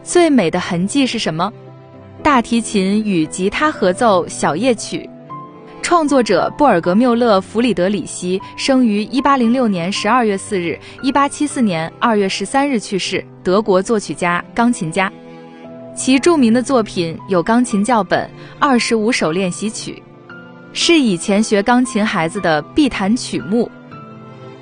最美的痕迹是什么？大提琴与吉他合奏小夜曲。创作者布尔格缪勒·弗里德里希生于1806年12月4日，1874年2月13日去世，德国作曲家、钢琴家。其著名的作品有钢琴教本、25首练习曲，是以前学钢琴孩子的必弹曲目。